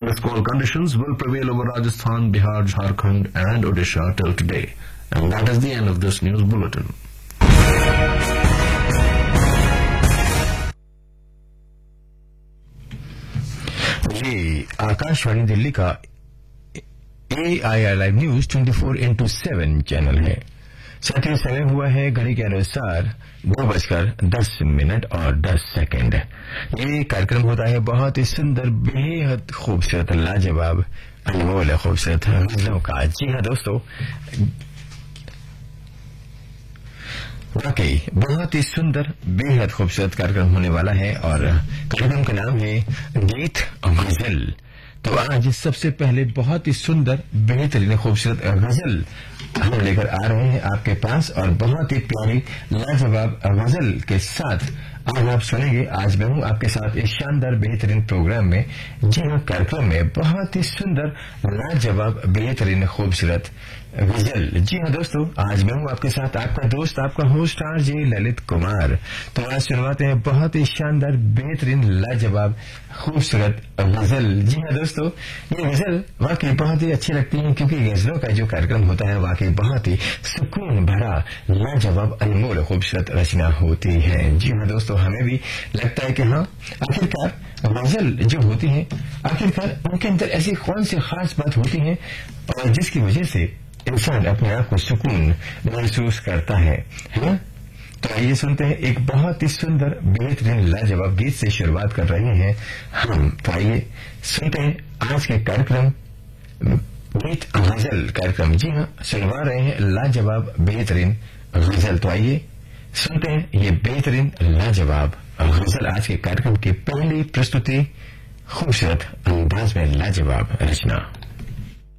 Wet squall conditions will prevail over Rajasthan, Bihar, Jharkhand and Odisha till today. And that is the end of this news bulletin. ये आकाशवाणी दिल्ली का AIR live news 24/7 channel है। साथ ही समय हुआ है घड़ी के अनुसार 2:10 और 10 सेकंड। ये कार्यक्रम होता है बहुत ही सुंदर, बेहद खूबसूरत, लाजवाब, अनमोल खूबसूरत गजलों का। जी हाँ दोस्तों, वाकई बहुत ही सुंदर, बेहद खूबसूरत कार्यक्रम होने वाला है और कार्यक्रम का नाम है गीत गजल। तो आज सबसे पहले बहुत ही सुंदर, बेहतरीन, खूबसूरत गजल हम लेकर आ रहे हैं आपके पास और बहुत ही प्यारी लाजवाब गजल के साथ आज आप सुनेंगे। आज मैं हूं आपके साथ इस शानदार बेहतरीन प्रोग्राम में। जी हाँ, कार्यक्रम में बहुत ही सुंदर, लाजवाब, बेहतरीन, खूबसूरत गजल। जी हाँ दोस्तों, आज मैं हूं आपके साथ आपका दोस्त, आपका होस्ट आरजे ललित कुमार। तो आज सुनवाते हैं बहुत ही शानदार, बेहतरीन, लाजवाब, खूबसूरत गजल। जी हाँ दोस्तों, ये गजल वाकई बहुत ही अच्छी लगती है क्योंकि गजलों का जो कार्यक्रम होता है वाकई बहुत ही सुकून भरा, लाजवाब, अनमोल, खूबसूरत रचना होती है। जी हाँ दोस्तों, हमें भी लगता है कि हाँ, आखिरकार गजल जो होती है, आखिरकार उनके अंदर ऐसी कौन सी खास बात होती है और जिसकी वजह से इंसान अपने आप को सुकून महसूस करता है ना? तो आइए सुनते हैं एक बहुत ही सुंदर, बेहतरीन, लाजवाब गीत से शुरुआत कर रहे हैं हम। तो आइए सुनते हैं आज के कार्यक्रम गीत गजल कार्यक्रम। जी हाँ, सुनवा रहे हैं लाजवाब, बेहतरीन गजल। तो आइए सुनते हैं ये बेहतरीन, लाजवाब गजल। आज के कार्यक्रम की पहली प्रस्तुति, खूबसूरत अंदाज में लाजवाब रचना।